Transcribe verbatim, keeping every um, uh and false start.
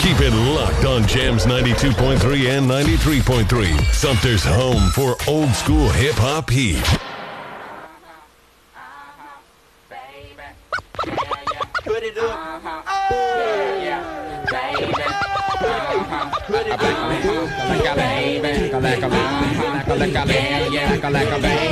Keep it locked on Jams ninety-two point three and ninety-three point three. Sumter's home for old school hip hop heat. Put it up. Oh, yeah, baby. Put it up. Like a baby. Like a baby. Like a baby.